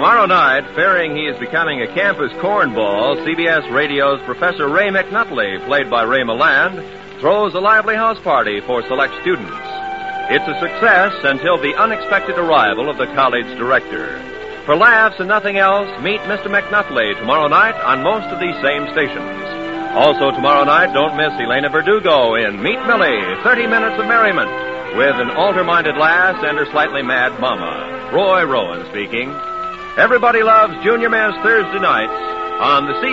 Tomorrow night, fearing he is becoming a campus cornball, CBS Radio's Professor Ray McNutley, played by Ray Milland, throws a lively house party for select students. It's a success until the unexpected arrival of the college director. For laughs and nothing else, meet Mr. McNutley tomorrow night on most of these same stations. Also tomorrow night, don't miss Elena Verdugo in Meet Millie, 30 Minutes of Merriment, with an altar-minded lass and her slightly mad mama. Roy Rowan speaking. Everybody loves Junior Miss Thursday nights on the